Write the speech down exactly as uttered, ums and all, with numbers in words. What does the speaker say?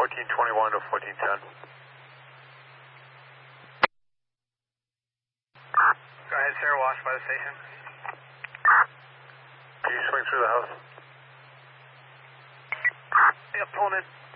fourteen twenty-one to fourteen ten. Go ahead, Sarah, wash by the station. Can you swing through the house? Yeah, pulling in.